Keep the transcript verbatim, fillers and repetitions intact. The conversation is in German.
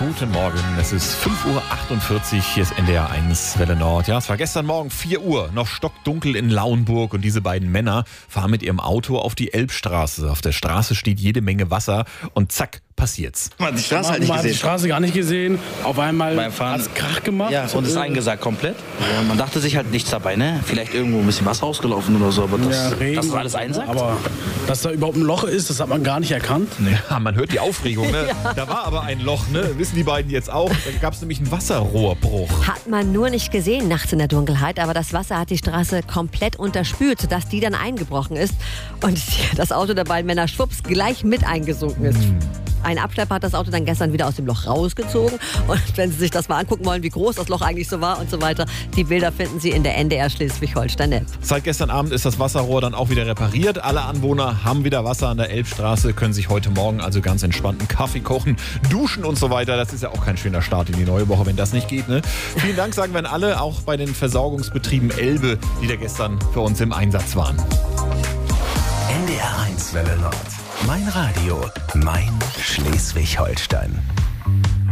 Guten Morgen, es ist fünf Uhr achtundvierzig, hier ist N D R eins Welle Nord. Ja, es war gestern Morgen vier Uhr, noch stockdunkel in Lauenburg und diese beiden Männer fahren mit ihrem Auto auf die Elbstraße. Auf der Straße steht jede Menge Wasser und zack, passiert's. Man hat die Straße halt Man nicht hat die gesehen. Straße gar nicht gesehen. Auf einmal Beim Fahren- hat es Krach gemacht. Ja, und ist eingesagt komplett. Ja, man dachte sich halt nichts dabei, ne? Vielleicht irgendwo ein bisschen Wasser ausgelaufen oder so, aber das, Ja, Regen. das ist alles einsagt. Aber dass da überhaupt ein Loch ist, das hat man gar nicht erkannt. Ja, man hört die Aufregung, ne? Da war aber ein Loch, ne? Wissen die beiden jetzt auch? Da gab es nämlich einen Wasserrohrbruch. Hat man nur nicht gesehen nachts in der Dunkelheit, aber das Wasser hat die Straße komplett unterspült, sodass die dann eingebrochen ist und das Auto der beiden Männer schwupps gleich mit eingesunken ist. Hm. Ein Abschlepper hat das Auto dann gestern wieder aus dem Loch rausgezogen und wenn Sie sich das mal angucken wollen, wie groß das Loch eigentlich so war und so weiter, die Bilder finden Sie in der N D R Schleswig-Holstein-App. Seit gestern Abend ist das Wasserrohr dann auch wieder repariert. Alle Anwohner haben wieder Wasser an der Elbstraße, können sich heute Morgen also ganz entspannt einen Kaffee kochen, duschen und so weiter. Das ist ja auch kein schöner Start in die neue Woche, wenn das nicht geht, ne? Vielen Dank sagen wir an alle, auch bei den Versorgungsbetrieben Elbe, die da gestern für uns im Einsatz waren. N D R eins Welle Nord. Mein Radio, mein Schleswig-Holstein.